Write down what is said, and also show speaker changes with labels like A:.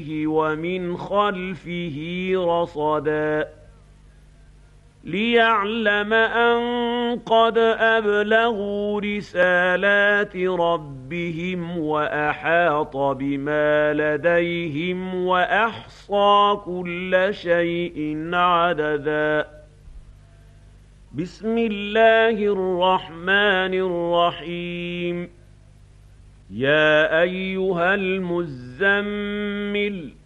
A: ومن خلفه رصدا ليعلم أن قد أبلغوا رسالات ربهم وأحاط بما لديهم وأحصى كل شيء عددا. بسم الله الرحمن الرحيم. يا أيها المزمل